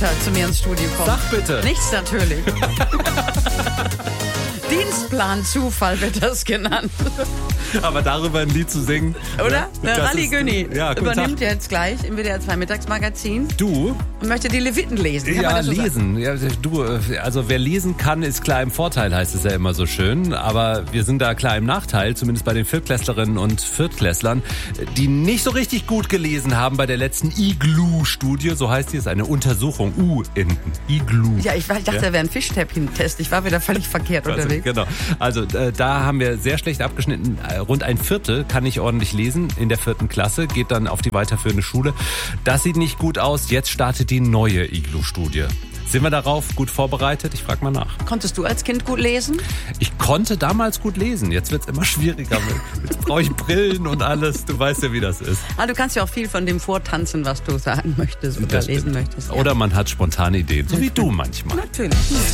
Mutter zu mir ins Studio kommt. Sag bitte. Nichts natürlich. Dienstplan Zufall wird das genannt. Aber darüber ein Lied zu singen. Oder? Der das Rally ist- Günni Ja, guten übernimmt Tag. jetzt gleich im WDR 2 Mittagsmagazin Du? und möchte die Leviten lesen. Kann Ja, man das so sagen? lesen. Ja, du, also wer lesen kann, ist klar im Vorteil, heißt es ja immer so schön. Aber wir sind da klar im Nachteil, zumindest bei den Viertklässlerinnen und Viertklässlern, die nicht so richtig gut gelesen haben bei der letzten Igloo-Studie. So heißt die, ist eine Untersuchung. Enten. Igloo. Ja, ich dachte, da wäre ein Fischstäbchen-Test. Ich war wieder völlig verkehrt unterwegs. Genau. Also da haben wir sehr schlecht abgeschnitten. Rund ein Viertel kann nicht ordentlich lesen in der 4. Klasse, geht dann auf die weiterführende Schule. Das sieht nicht gut aus. Jetzt startet die neue Igloo-Studie. Sind wir darauf gut vorbereitet? Ich frage mal nach. Konntest du als Kind gut lesen? Ich konnte damals gut lesen. Jetzt wird es immer schwieriger. Jetzt brauche ich Brillen und alles. Du weißt ja, wie das ist. Ah, du kannst ja auch viel von dem vortanzen, was du sagen möchtest oder Das lesen stimmt. möchtest. Ja. Oder man hat spontane Ideen, so wie du manchmal. Natürlich.